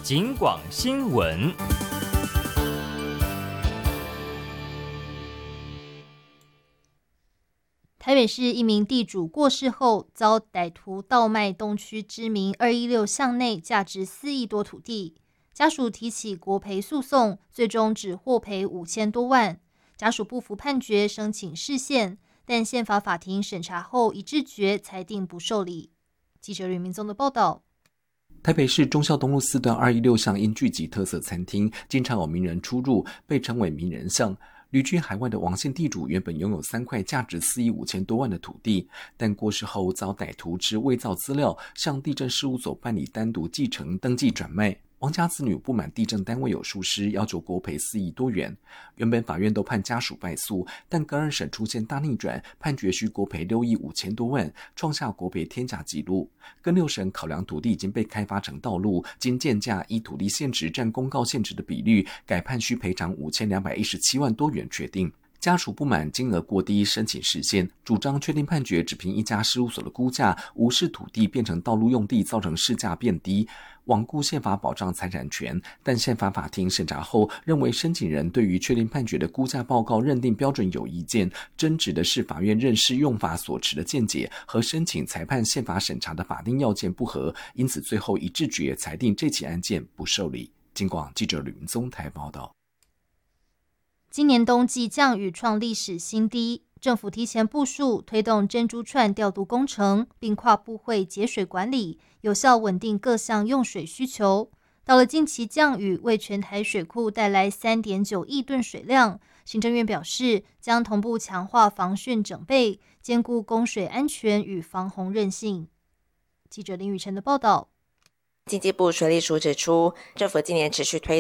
警广新闻。 台北市一名地主过世后，遭歹徒盗卖东区知名216巷内价值4亿多土地，家属提起国赔诉讼，最终只获赔5000多万。家属不服判决，申请释宪，但宪法法庭审查后一致决裁定不受理。记者吕明宗的报道。 台北市忠孝东路4段216巷因聚集特色餐厅，经常有名人出入，被称为名人巷。旅居海外的王姓地主原本拥有3块价值4亿5000多万的土地，但过世后遭歹徒持伪造资料向地政事务所办理单独继承登记转卖。王家子女不满地政单位有疏失，要求国赔4亿多元。原本法院都判家属败诉，但个人审出现大逆转，判决需国赔6亿5000多万，创下国赔天价纪录。更六审考量土地已经被开发成道路，经建价依土地现值占公告现值的比率，改判需赔偿5217万多元确定。家属不满金额过低，申请释宪，主张确定判决只凭一家事务所的估价，无视土地变成道路用地造成市价变低，罔顾宪法保障财产权。但宪法法庭审查后认为，申请人对于确定判决的估价报告认定标准有意见，争执的是法院认识用法所持的见解和申请裁判宪法审查的法定要件不合，因此最后一致决裁定这起案件不受理。警广记者吕明宗台报道。 今年冬季降雨创历史新低，政府提前部署推动珍珠串调度工程，并跨部会节水管理，有效稳定各项用水需求。到了近期降雨，为全台水库带来3.9亿吨水量，行政院表示将同步强化防汛整备，兼顾供水安全与防洪韧性。记者林宇辰的报道。 经济部水利署指出，政府今年持续推